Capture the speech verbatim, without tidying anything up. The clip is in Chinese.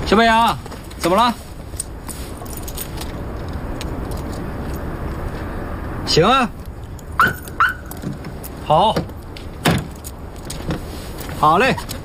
小北阳，怎么了？行啊，好，好嘞。